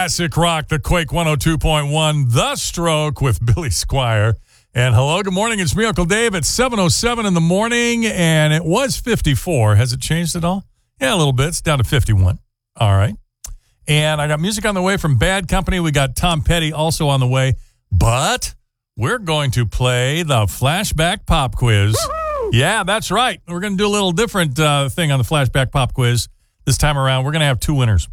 Classic rock, the Quake 102.1, The Stroke with Billy Squier. And hello, good morning. It's me, Uncle Dave. It's 7:07 in the morning, and it was 54. Has it changed at all? Yeah, a little bit. It's down to 51. All right. And I got music on the way from Bad Company. We got Tom Petty also on the way. But we're going to play the Flashback Pop Quiz. Woo-hoo! Yeah, that's right. We're going to do a little different thing on the Flashback Pop Quiz this time around. We're going to have two winners.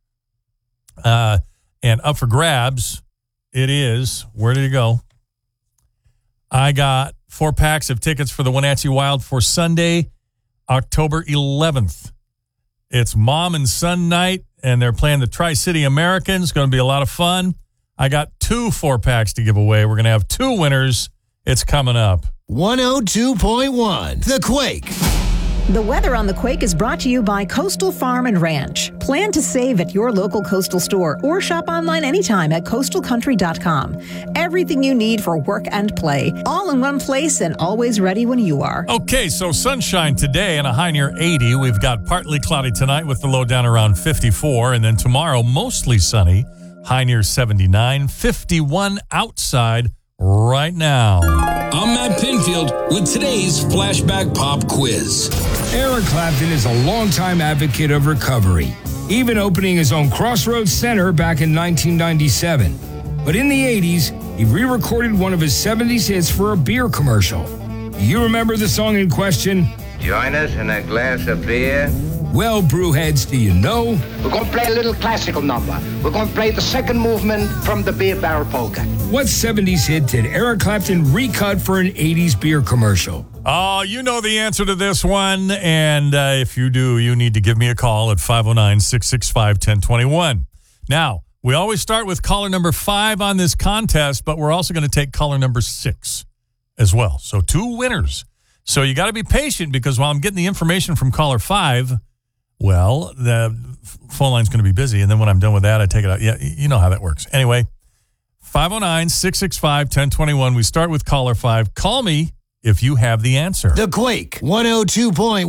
And up for grabs, it is, where did it go? I got 4 packs of tickets for the Wenatchee Wild for Sunday, October 11th. It's mom and son night, and they're playing the Tri-City Americans. It's going to be a lot of fun. I got 2 4-packs to give away. We're going to have 2 winners. It's coming up. 102.1, The Quake. The weather on The Quake is brought to you by Coastal Farm and Ranch. Plan to save at your local Coastal store or shop online anytime at coastalcountry.com. Everything you need for work and play, all in one place and always ready when you are. Okay, so sunshine today and a high near 80. We've got partly cloudy tonight with the low down around 54. And then tomorrow, mostly sunny, high near 79, 51 outside right now. I'm Matt Pinfield with today's Flashback Pop Quiz. Eric Clapton is a longtime advocate of recovery, even opening his own Crossroads Center back in 1997. But in the 80s, he re-recorded one of his 70s hits for a beer commercial. Do you remember the song in question? Join us in a glass of beer. Well, brewheads, do you know? We're going to play a little classical number. We're going to play the second movement from the Beer Barrel Polka. What 70s hit did Eric Clapton recut for an 80s beer commercial? Oh, you know the answer to this one. And if you do, you need to give me a call at 509-665-1021. Now, we always start with caller number 5 on this contest, but we're also going to take caller number 6 as well. So 2 winners. So you got to be patient because while I'm getting the information from caller 5, well, the phone line's going to be busy. And then when I'm done with that, I take it out. Yeah, you know how that works. Anyway, 509-665-1021. We start with caller 5. Call me if you have the answer. The Quake 102.1.